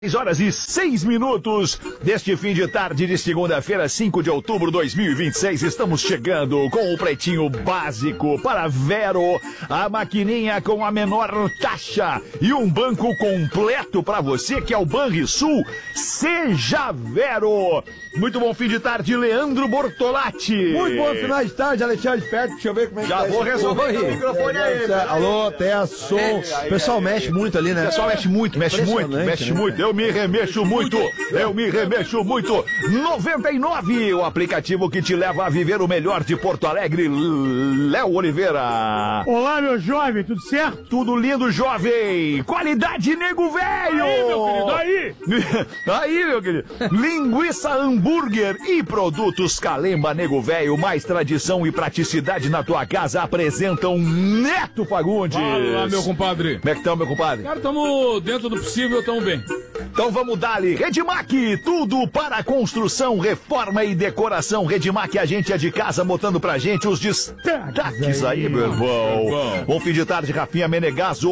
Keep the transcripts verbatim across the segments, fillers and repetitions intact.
seis horas e seis minutos deste fim de tarde de segunda-feira, cinco de outubro de dois mil e vinte e seis. Estamos chegando com o Pretinho Básico para Vero, a maquininha com a menor taxa e um banco completo para você, que é o Banrisul. Seja Vero. Muito bom fim de tarde, Leandro Bortolatti. Muito bom final de tarde, Alexandre Ferro. Deixa eu ver como é que Já tá. Já vou resolver o microfone aí. Alô, testa, som. O pessoal mexe muito ali, né? O pessoal mexe muito, mexe muito, mexe muito. Eu me remexo muito, eu me remexo muito. noventa e nove, o aplicativo que te leva a viver o melhor de Porto Alegre. Léo Oliveira. Olá, meu jovem, tudo certo? Tudo lindo, jovem. Qualidade, nego velho. Aí, meu querido, aí. Aí, meu querido. Linguiça hambúrguer e produtos Calemba, nego velho. Mais tradição e praticidade na tua casa apresentam Neto Fagundes. Fala, meu compadre. Como é que estão, meu compadre? Cara, estamos dentro do possível, estamos bem. Então vamos dar-lhe. Redmac, tudo para construção, reforma e decoração. Redmac, a gente é de casa, botando pra gente os destaques aí, meu irmão. Bom, bom fim de tarde, Rafinha Menegaso.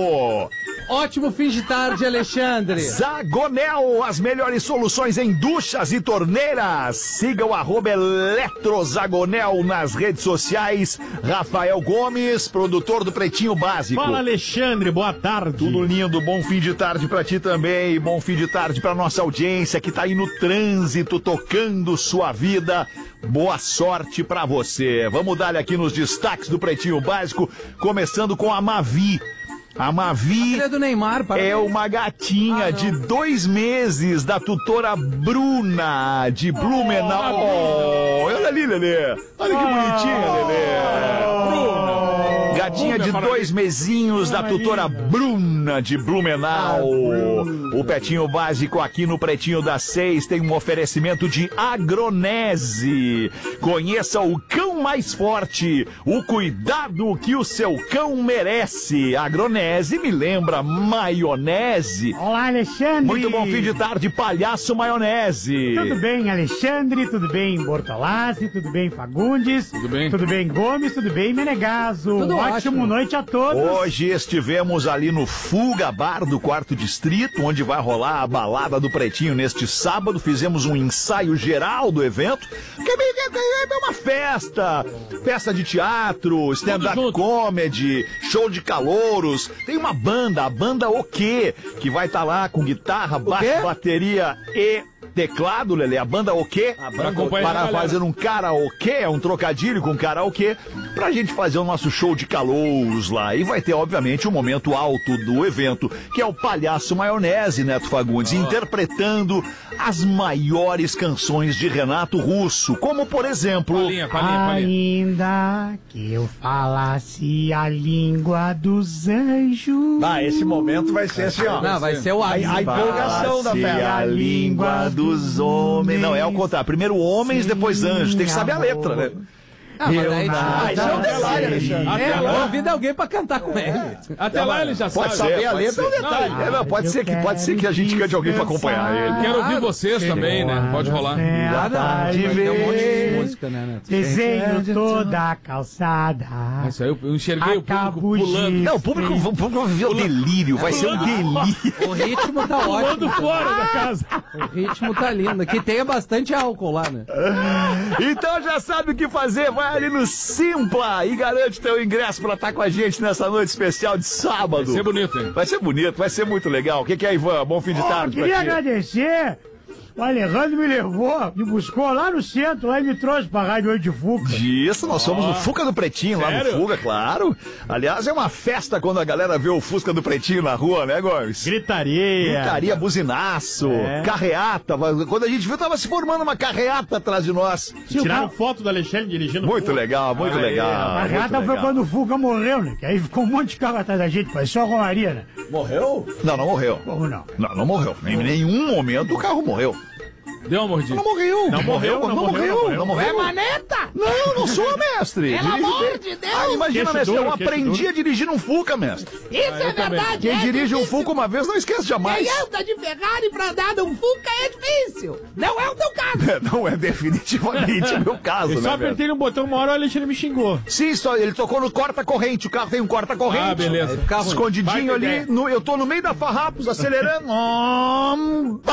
Ótimo fim de tarde, Alexandre. Zagonel, as melhores soluções em duchas e torneiras. Siga o arroba Eletrozagonel nas redes sociais. Rafael Gomes, produtor do Pretinho Básico. Fala, Alexandre, boa tarde. Tudo lindo, bom fim de tarde pra ti também. Bom fim de tarde pra nossa audiência que tá aí no trânsito, tocando sua vida. Boa sorte pra você. Vamos dar-lhe aqui nos destaques do Pretinho Básico, começando com a Mavi. A Mavi a do Neymar, é uma gatinha ah, de dois meses da tutora Bruna de Blumenau. Oh, olha ali, Lelê. Olha que bonitinha, Lelê. Bruna. Gatinha de dois mesinhos da tutora Bruna de Blumenau. O Pretinho Básico aqui no Pretinho das Seis tem um oferecimento de Agronese. Conheça o cão mais forte, o cuidado que o seu cão merece. Agronese me lembra maionese. Olá, Alexandre. Muito bom fim de tarde, palhaço maionese. Tudo bem, Alexandre? Tudo bem, Bortolassi? Tudo bem, Fagundes? Tudo bem. Tudo bem, Gomes? Tudo bem, Menegaso? Tudo Ótimo ótimo. Noite a todos. Hoje estivemos ali no Fuga Bar do Quarto Distrito, onde vai rolar a balada do Pretinho neste sábado. Fizemos um ensaio geral do evento, que é uma festa, festa de teatro, stand-up comedy, show de calouros. Tem uma banda, a banda O Quê, que vai estar tá lá com guitarra, baixo, bateria e teclado, Lelê, a banda O Quê, pra acompanhar para fazer um karaokê, é um trocadilho com karaokê, pra gente fazer o nosso show de calouros lá. E vai ter, obviamente, um momento alto do evento, que é o Palhaço Maionese, Neto Fagundes, oh. interpretando as maiores canções de Renato Russo, como, por exemplo... Palinha, palinha, palinha. Ainda que eu falasse a língua dos anjos... Ah, esse momento vai ser assim, ó. Não, vai ser o ápice. A, a empolgação da festa. A língua dos homens... Não, é ao contrário. Primeiro homens, depois anjos. Tem que saber a letra, né? Ah, mas daí, Ah, isso é um detalhe, Alexandre. É, Até lá, convida alguém pra cantar com ele. até lá ele já Pode sabe. saber a pode letra, é um ser. detalhe. Não, É, não, pode, eu ser que, pode ser que a gente quero cante alguém pra acompanhar ele. Eu quero ouvir vocês também, né? Pode rolar. Nada, de tem um monte de ver. música, né, Neto? Desenho toda a calçada. Isso aí, eu enxerguei o Acabo público pulando. de- Não, o público, o público vai viver o delírio. Vai ser um delírio. O ritmo tá Pulando ótimo. fora da casa. O ritmo tá lindo. Que tenha bastante álcool lá, né? Então já sabe o que fazer. Vai ali no Simpla e garante teu ingresso pra estar com a gente nessa noite especial de sábado. Vai ser bonito, hein? Vai ser bonito, vai ser muito legal. O que, que é, Ivan? Bom fim de Oh, tarde queria pra ti. agradecer. O Alejandro me levou, me buscou lá no centro, lá e me trouxe pra Rádio Oito de Fuca. Isso, nós somos no Fuca do Pretinho, lá Sério? no Fuga, claro. Aliás, é uma festa quando a galera vê o Fusca do Pretinho na rua, né, Gomes? Gritaria. Gritaria, buzinaço, É. carreata. Quando a gente viu, tava se formando uma carreata atrás de nós. Tiraram foto do Alexandre dirigindo. Muito legal, muito Aí, legal. A muito rata foi legal. quando o Fuca morreu, né? Que aí ficou um monte de carro atrás da gente, foi só romaria, né? Morreu? Não, não morreu. Como não? Não, não morreu. Em nenhum momento o carro morreu. Deu uma mordida. Não morreu. Não morreu, não morreu, não morreu. É maneta? Não, não sou, mestre. Pelo amor de Deus. Ah, imagina, Queixo mestre, duro, eu queixo aprendi duro. a dirigir num Fuca, mestre. Isso é verdade. Quem é dirige um difícil. Fuca uma vez não esquece jamais. Quem anda de Ferrari pra andar num Fuca é difícil. Não é o teu caso. Não é definitivamente o meu caso, Eu né, só mestre? apertei no botão uma hora, o Alexandre me xingou. Sim, só ele tocou no corta-corrente. O carro tem um corta-corrente. Ah, beleza. Fica ruim. Escondidinho Baita ali. ideia. no- eu tô no meio da farrapos, acelerando. Hum,